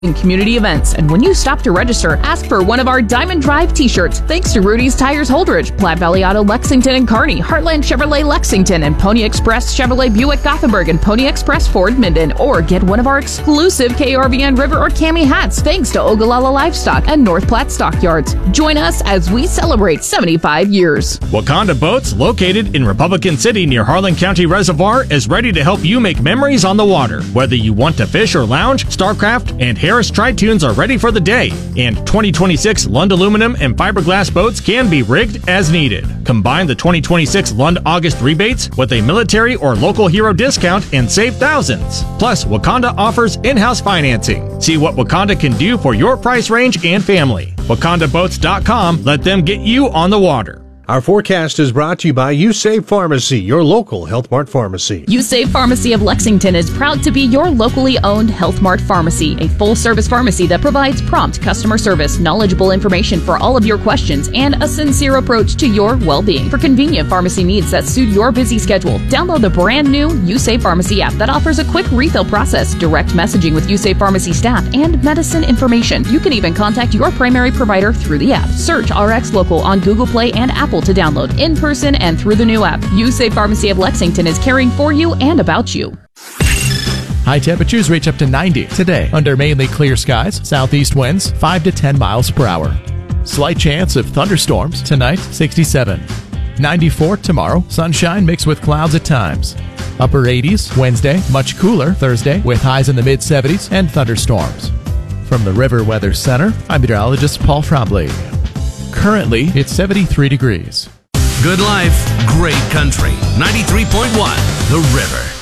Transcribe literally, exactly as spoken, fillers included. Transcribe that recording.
and community events. And when you stop to register, ask for one of our Diamond Drive t-shirts. Thanks to Rudy's Tires Holdridge, Platte Valley Auto Lexington and Kearney, Heartland Chevrolet Lexington, and Pony Express Chevrolet Buick Gothenburg, and Pony Express Ford Minden. Or get one of our exclusive K R V N River or Cami hats thanks to Ogallala Livestock and North Platte Stockyards. Join us as we celebrate seventy-five years. Wakanda Boats, located in Republican City near Harlan County Reservoir, is ready to help you make memories on the water. Whether you want to fish or lounge, Starcraft and Harris Tri-Tunes are ready for the day. And twenty twenty-six Lund aluminum and fiberglass boats can be rigged as needed. Combine the twenty twenty-six Lund August rebates with a military or local hero discount and save thousands. Plus, Wakanda offers in-house financing. See what Wakanda can do for your price range and family. Wakanda Boats dot com. Let them get you on the water. Our forecast is brought to you by USAVE Pharmacy, your local Health Mart pharmacy. USAVE Pharmacy of Lexington is proud to be your locally owned Health Mart pharmacy, a full-service pharmacy that provides prompt customer service, knowledgeable information for all of your questions, and a sincere approach to your well-being. For convenient pharmacy needs that suit your busy schedule, download the brand new USAVE Pharmacy app that offers a quick refill process, direct messaging with USAVE Pharmacy staff, and medicine information. You can even contact your primary provider through the app. Search R X Local on Google Play and Apple to download in person and through the new app. USAVE Pharmacy of Lexington is caring for you and about you. High temperatures reach up to ninety today under mainly clear skies. Southeast winds five to ten miles per hour. Slight chance of thunderstorms tonight, sixty-seven. ninety-four tomorrow, sunshine mixed with clouds at times. Upper eighties Wednesday, much cooler Thursday with highs in the mid seventies and thunderstorms. From the River Weather Center, I'm meteorologist Paul Trombley. Currently, it's seventy-three degrees. Good life, great country. ninety-three point one The River.